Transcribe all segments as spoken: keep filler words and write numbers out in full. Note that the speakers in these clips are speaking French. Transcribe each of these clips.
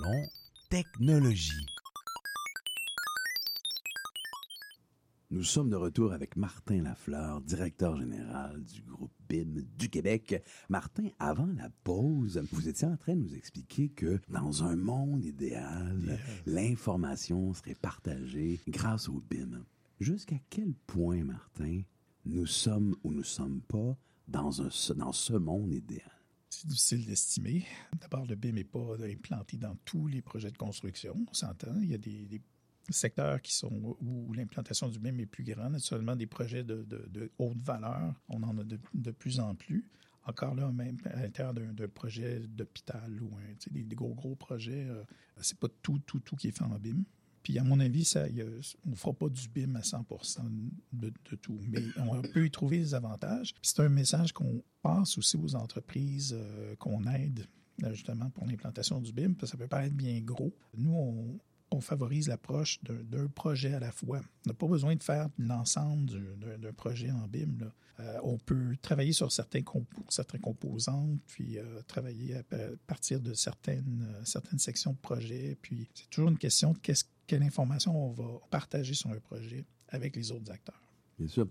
parlons technologie. Nous sommes de retour avec Martin Lafleur, directeur général du groupe B I M du Québec. Martin, avant la pause, vous étiez en train de nous expliquer que dans un monde idéal, yeah. l'information serait partagée grâce au B I M. Jusqu'à quel point, Martin, nous sommes ou nous sommes pas dans, un, dans ce monde idéal? C'est difficile d'estimer. D'abord, le B I M n'est pas implanté dans tous les projets de construction, on s'entend. Il y a des, des secteurs qui sont où l'implantation du B I M est plus grande, naturellement des projets de, de, de haute valeur, on en a de, de plus en plus. Encore là, même à l'intérieur d'un, d'un projet d'hôpital ou un, tu sais, des, des gros, gros projets, euh, c'est pas tout, tout, tout qui est fait en B I M. Puis, à mon avis, ça, y a, on ne fera pas du B I M à cent pour cent de, de tout, mais on peut y trouver des avantages. Puis c'est un message qu'on passe aussi aux entreprises euh, qu'on aide, justement, pour l'implantation du B I M, parce que ça peut paraître bien gros. Nous, on, on favorise l'approche d'un, d'un projet à la fois. On n'a pas besoin de faire l'ensemble du, d'un, d'un projet en B I M, là. Euh, on peut travailler sur certains compo, certaines composantes, puis euh, travailler à, à partir de certaines, euh, certaines sections de projet. Puis c'est toujours une question de qu'est-ce quelle information on va partager sur un projet avec les autres acteurs. Bien sûr.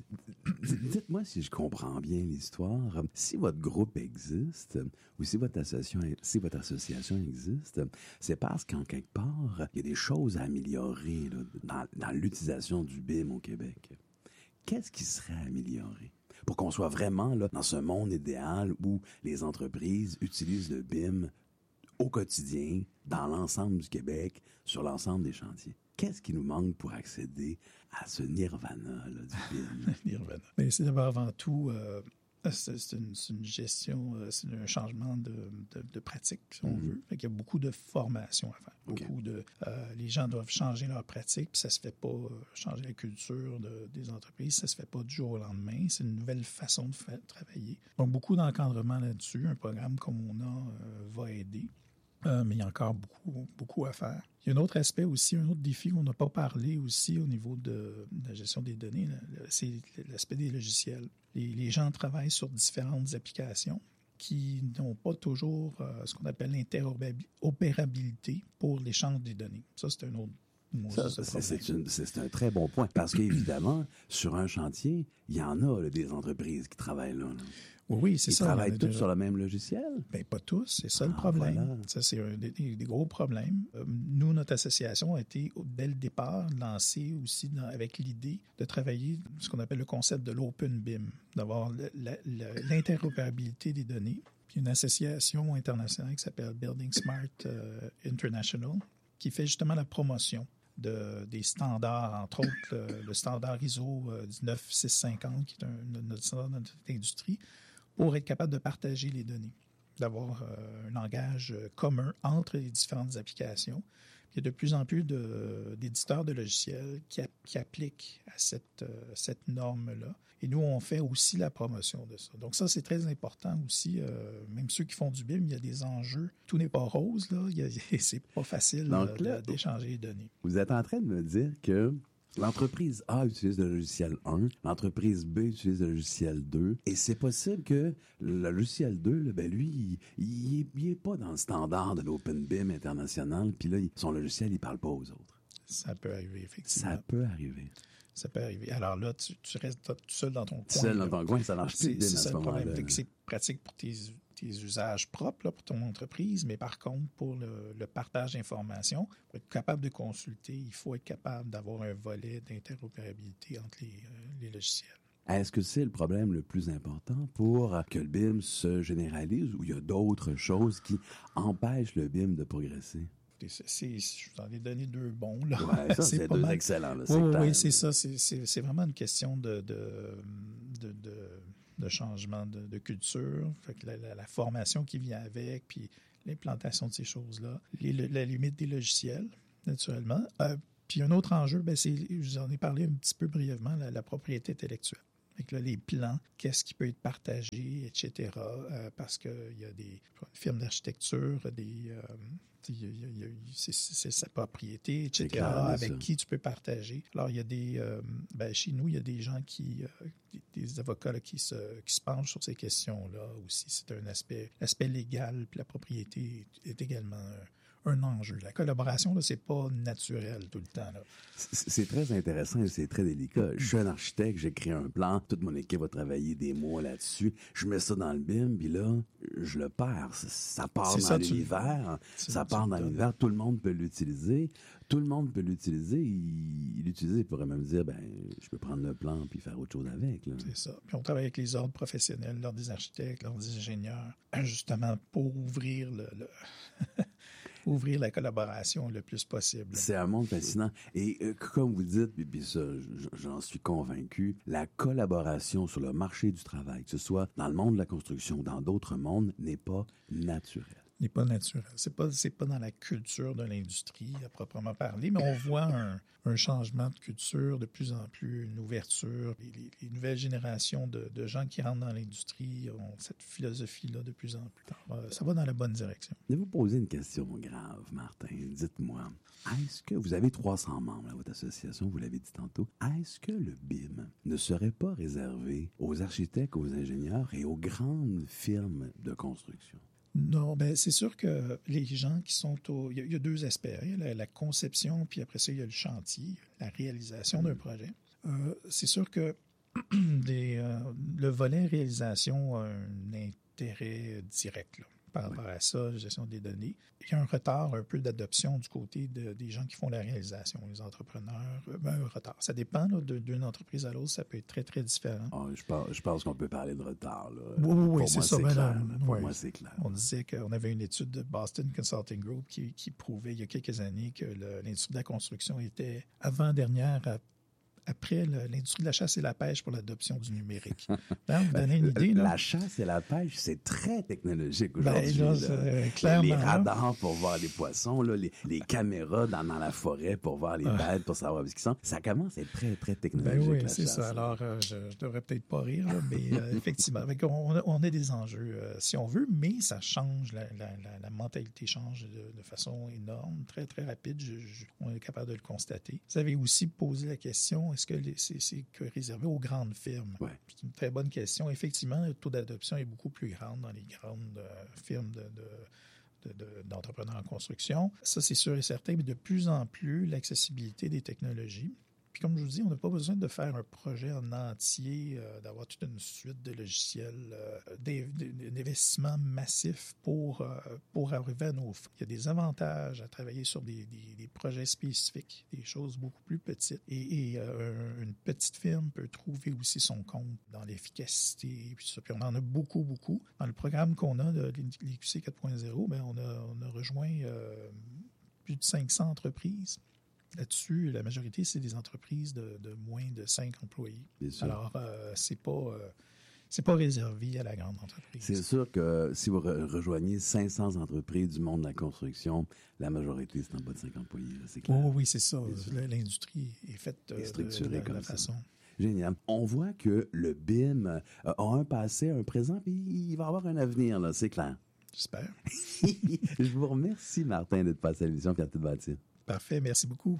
Dites-moi si je comprends bien l'histoire. Si votre groupe existe, ou si votre association, si votre association existe, c'est parce qu'en quelque part, il y a des choses à améliorer là, dans, dans l'utilisation du B I M au Québec. Qu'est-ce qui serait amélioré pour qu'on soit vraiment là, dans ce monde idéal où les entreprises utilisent le B I M au quotidien, dans l'ensemble du Québec, sur l'ensemble des chantiers? Qu'est-ce qui nous manque pour accéder à ce nirvana là, du B I M? Nirvana. Mais c'est d'abord avant tout, euh, c'est, c'est, une, c'est une gestion, euh, c'est un changement de, de, de pratique, si on mm-hmm. veut. Fait qu'il y a beaucoup de formation à faire. Okay. Beaucoup de, euh, les gens doivent changer leur pratique, puis ça se fait pas, euh, changer la culture de, des entreprises, ça se fait pas du jour au lendemain. C'est une nouvelle façon de faire, travailler. Donc, beaucoup d'encadrement là-dessus. Un programme comme on a euh, va aider. Euh, mais il y a encore beaucoup, beaucoup à faire. Il y a un autre aspect aussi, un autre défi qu'on n'a pas parlé aussi au niveau de, de la gestion des données, là, c'est l'aspect des logiciels. Les, les gens travaillent sur différentes applications qui n'ont pas toujours euh, ce qu'on appelle l'interopérabilité pour l'échange des données. Ça, c'est un autre Ça, c'est, c'est, une, c'est, c'est un très bon point. Parce qu'évidemment, sur un chantier, il y en a là, des entreprises qui travaillent là. là. Oui, oui, c'est Ils ça. Ils travaillent tous sur le même logiciel? Bien, pas tous. C'est ça ah, le problème. Voilà. Ça, c'est un des, des gros problèmes. Euh, nous, notre association a été, dès le départ, lancée aussi dans, avec l'idée de travailler ce qu'on appelle le concept de l'Open B I M, d'avoir le, la, la, l'interopérabilité des données. Puis une association internationale qui s'appelle Building Smart euh, International, qui fait justement la promotion de, des standards, entre autres le, le standard I S O euh, dix-neuf mille six cent cinquante, qui est un, notre standard de notre industrie, pour être capable de partager les données, d'avoir euh, un langage commun entre les différentes applications. Il y a de plus en plus de, d'éditeurs de logiciels qui, a, qui appliquent à cette, euh, cette norme-là. Et nous, on fait aussi la promotion de ça. Donc ça, c'est très important aussi. Euh, même ceux qui font du B I M, il y a des enjeux. Tout n'est pas rose, là. Il y a, c'est pas facile Donc, là, là, d'échanger les données. Vous êtes en train de me dire que l'entreprise A utilise le logiciel un, l'entreprise B utilise le logiciel deux, et c'est possible que le logiciel deux, là, ben lui, il, il, il est pas dans le standard de l'Open B I M international, puis là, son logiciel, il parle pas aux autres. Ça peut arriver, effectivement. Ça peut arriver. Ça peut arriver. Alors là, tu, tu restes tout seul dans ton coin. Seul dans ton coin, ça marche plus bien à ce moment-là. Fait que c'est pratique pour tes, tes usages propres, là, pour ton entreprise, mais par contre, pour le, le partage d'informations, pour être capable de consulter, il faut être capable d'avoir un volet d'interopérabilité entre les, euh, les logiciels. Est-ce que c'est le problème le plus important pour que le B I M se généralise ou il y a d'autres choses qui empêchent le B I M de progresser? C'est, c'est, je vous en ai donné deux bons. Là. Ouais, ça, c'est, c'est deux mal. Excellents. Là, oui, oui, c'est ça. C'est, c'est, c'est vraiment une question de, de, de, de, de changement de, de culture. Fait que la, la, la formation qui vient avec, puis l'implantation de ces choses-là. Les, la limite des logiciels, naturellement. Euh, puis un autre enjeu, ben, c'est, je vous en ai parlé un petit peu brièvement, la, la propriété intellectuelle. Avec là, les plans, qu'est-ce qui peut être partagé, et cetera. Euh, parce qu'il y a des firmes d'architecture, des, euh, il y a, il y a, c'est, c'est sa propriété, et cetera. Clair, avec ça. Qui tu peux partager. Alors, il y a des, euh, ben, chez nous, il y a des gens qui, euh, des, des avocats là, qui se, qui se penchent sur ces questions-là aussi. C'est un aspect, l'aspect légal, puis la propriété est également un, un enjeu. La collaboration, là, c'est pas naturel tout le temps, là. C'est, c'est très intéressant et c'est très délicat. Je suis un architecte, j'écris un plan, toute mon équipe va travailler des mois là-dessus. Je mets ça dans le B I M, puis là, je le perds. Ça part C'est dans ça, tu- l'univers. tu- Ça tu part le dans donnes. l'univers. Tout le monde peut l'utiliser. Tout le monde peut l'utiliser. Il, il l'utilise, il pourrait même dire, ben, je peux prendre le plan puis faire autre chose avec, là. C'est ça. Puis on travaille avec les ordres professionnels, l'ordre des architectes, l'ordre des ingénieurs, justement pour ouvrir le, le ouvrir la collaboration le plus possible. C'est un monde fascinant. Et euh, comme vous dites, puis, puis ça, j'en suis convaincu, la collaboration sur le marché du travail, que ce soit dans le monde de la construction ou dans d'autres mondes, n'est pas naturelle. N'est pas naturel. C'est pas, c'est pas dans la culture de l'industrie à proprement parler, mais on voit un, un changement de culture, de plus en plus une ouverture. Les, les, les nouvelles générations de, de gens qui rentrent dans l'industrie ont cette philosophie-là de plus en plus. Alors, ça va dans la bonne direction. Je vais vous poser une question grave, Martin. Dites-moi, est-ce que vous avez trois cents membres à votre association, vous l'avez dit tantôt, est-ce que le B I M ne serait pas réservé aux architectes, aux ingénieurs et aux grandes firmes de construction? Non, ben c'est sûr que les gens qui sont au... Il y a, il y a deux aspects. Il y a la, la conception, puis après ça, il y a le chantier, la réalisation d'un projet. Euh, c'est sûr que des, euh, le volet réalisation a un intérêt direct là, par rapport à ça, gestion des données. Il y a un retard un peu d'adoption du côté de, des gens qui font la réalisation, les entrepreneurs. Ben, un retard. Ça dépend là, de, d'une entreprise à l'autre, ça peut être très, très différent. Oh, je, pense, je pense qu'on peut parler de retard. Là. Oui, oui, oui, Pour c'est moi, ça. c'est Ben clair. là, Pour ouais. moi, c'est clair. On disait qu'on avait une étude de Boston Consulting Group qui, qui prouvait il y a quelques années que le, l'industrie de la construction était avant-dernière à après le, l'industrie de la chasse et la pêche pour l'adoption du numérique. Hein, vous donnez une idée, là? La chasse et la pêche, c'est très technologique Ben, aujourd'hui. là, là. c'est, clairement, les là. radars pour voir les poissons, là, les, les caméras dans, dans la forêt pour voir les bêtes, pour savoir où ils sont. Ça commence à être très, très technologique. Ben oui, la c'est chasse, ça. là. Alors, euh, je, je devrais peut-être pas rire, là, mais euh, effectivement, avec, on, a, on a des enjeux, euh, si on veut, mais ça change, la, la, la, la mentalité change de, de façon énorme, très, très rapide. Je, je, on est capable de le constater. Vous avez aussi posé la question, est-ce que les, c'est, c'est que réservé aux grandes firmes? Ouais. C'est une très bonne question. Effectivement, le taux d'adoption est beaucoup plus grand dans les grandes euh, firmes de, de De, de, d'entrepreneurs en construction. Ça, c'est sûr et certain, mais de plus en plus, l'accessibilité des technologies. Puis comme je vous dis, on n'a pas besoin de faire un projet en entier, euh, d'avoir toute une suite de logiciels, euh, d'investissements massifs pour, euh, pour arriver à nos fins. Il y a des avantages à travailler sur des, des, des projets spécifiques, des choses beaucoup plus petites. Et, et euh, une petite firme peut trouver aussi son compte dans l'efficacité. Puis, ça. Puis on en a beaucoup, beaucoup. Dans le programme qu'on a de l'I Q C quatre point zéro, bien, on, a, on a rejoint euh, plus de cinq cents entreprises. Là-dessus, la majorité, c'est des entreprises de, de moins de cinq employés. Alors, euh, c'est pas, euh, c'est pas réservé à la grande entreprise. C'est sûr que si vous re- rejoignez cinq cents entreprises du monde de la construction, la majorité, c'est en bas de cinq employés. Là, c'est clair. Oh, oui, c'est ça. L'industrie est faite est de, de, de, de comme la ça. façon. Génial. On voit que le B I M a un passé, un présent, puis il va avoir un avenir, là, c'est clair. J'espère. Je vous remercie, Martin, d'être passé à l'émission Fierté de bâtir. Parfait, merci beaucoup.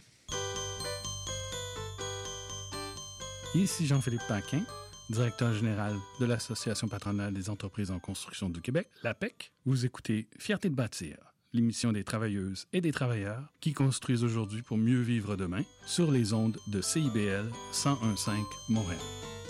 Ici Jean-Philippe Paquin, directeur général de l'Association patronale des entreprises en construction du Québec, l'A P E C. Vous écoutez Fierté de bâtir, l'émission des travailleuses et des travailleurs qui construisent aujourd'hui pour mieux vivre demain sur les ondes de C I B L cent un virgule cinq Montréal.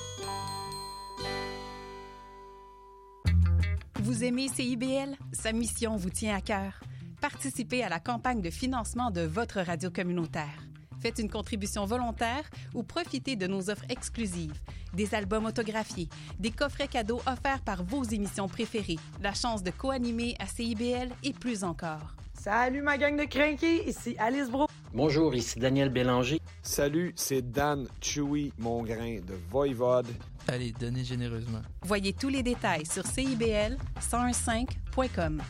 Vous aimez C I B L? Sa mission vous tient à cœur. Participez à la campagne de financement de votre radio communautaire. Faites une contribution volontaire ou profitez de nos offres exclusives, des albums autographiés, des coffrets cadeaux offerts par vos émissions préférées, la chance de co-animer à C I B L et plus encore. Salut ma gang de crinqués, ici Alice Bro. Bonjour, ici Daniel Bélanger. Salut, c'est Dan Chewy Mongrain de Voivode. Allez, donnez généreusement. Voyez tous les détails sur C I B L cent un virgule cinq point com.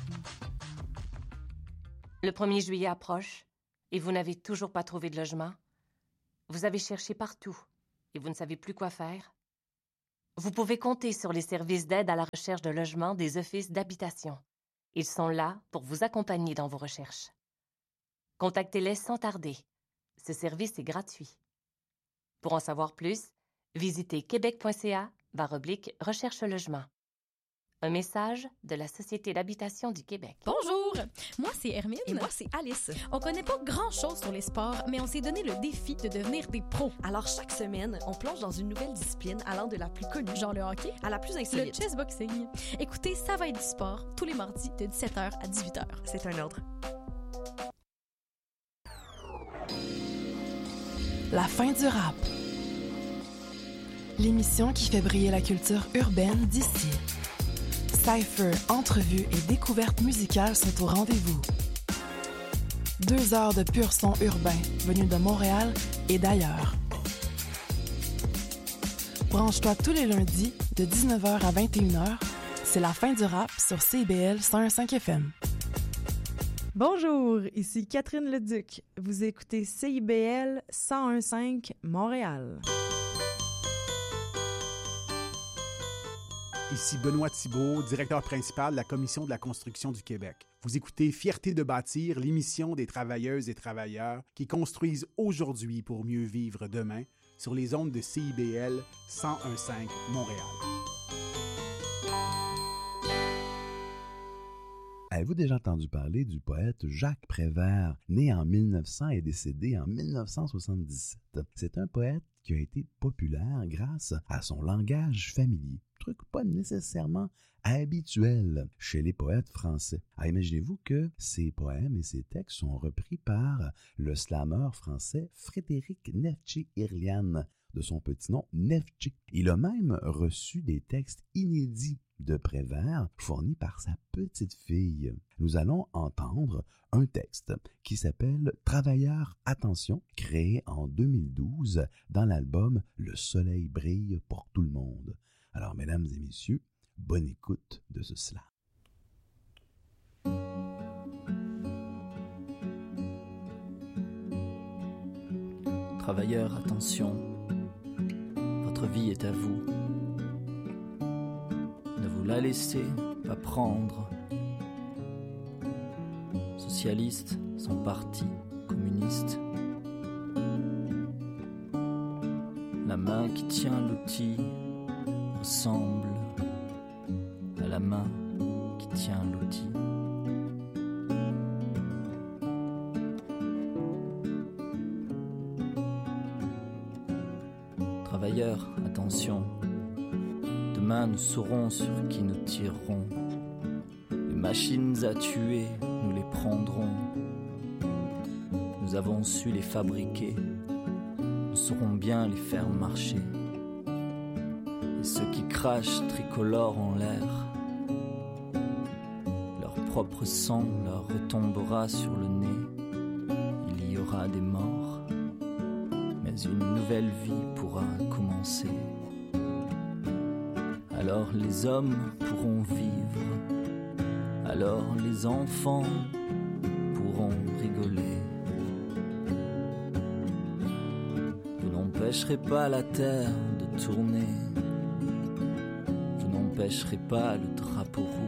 Le premier juillet approche et vous n'avez toujours pas trouvé de logement. Vous avez cherché partout et vous ne savez plus quoi faire. Vous pouvez compter sur les services d'aide à la recherche de logement des offices d'habitation. Ils sont là pour vous accompagner dans vos recherches. Contactez-les sans tarder. Ce service est gratuit. Pour en savoir plus, visitez québec point c a barre oblique recherche logement. Un message de la Société d'habitation du Québec. Bonjour! Moi, c'est Hermine. Et moi, c'est Alice. On connaît pas grand-chose sur les sports, mais on s'est donné le défi de devenir des pros. Alors, chaque semaine, on plonge dans une nouvelle discipline allant de la plus connue, genre le hockey, à la plus le insolite. chessboxing. Écoutez, ça va être du sport tous les mardis de dix-sept heures à dix-huit heures. C'est un ordre. La fin du rap. L'émission qui fait briller la culture urbaine d'ici. Cypher, entrevues et découvertes musicales sont au rendez-vous. Deux heures de pur son urbain venus de Montréal et d'ailleurs. Branche-toi tous les lundis de dix-neuf heures à vingt et une heures. C'est la fin du rap sur C I B L cent un virgule cinq F M. Bonjour, ici Catherine Leduc. Vous écoutez C I B L cent un virgule cinq Montréal. Ici Benoît Thibault, directeur principal de la Commission de la construction du Québec. Vous écoutez Fierté de bâtir, l'émission des travailleuses et travailleurs qui construisent aujourd'hui pour mieux vivre demain sur les ondes de C I B L cent un virgule cinq Montréal. Avez-vous déjà entendu parler du poète Jacques Prévert, né en mille neuf cents et décédé en mille neuf cent soixante-dix-sept? C'est un poète qui a été populaire grâce à son langage familier, truc pas nécessairement habituel chez les poètes français. Alors, imaginez-vous que ces poèmes et ces textes sont repris par le slameur français Frédéric Neftchi-Irlian, de son petit nom Neftchi. Il a même reçu des textes inédits de Prévert fournis par sa petite fille. Nous allons entendre un texte qui s'appelle « Travailleurs, attention », créé en deux mille douze dans l'album « Le soleil brille pour tout le monde ». Alors, mesdames et messieurs, bonne écoute de ce slam. Travailleurs, attention, votre vie est à vous. Ne vous la laissez pas prendre. Socialistes sont partis communistes. La main qui tient l'outil ressemble à la main qui tient l'outil. Travailleurs, attention, demain nous saurons sur qui nous tirerons. Les machines à tuer, nous les prendrons. Nous avons su les fabriquer, nous saurons bien les faire marcher. Et ceux qui crachent tricolores en l'air, leur propre sang leur retombera sur le nez. Il y aura des morts, mais une nouvelle vie pourra commencer. Alors les hommes pourront vivre, alors les enfants pourront rigoler. Vous n'empêcherez pas la terre de tourner, vous n'empêcherez pas le drapeau rouge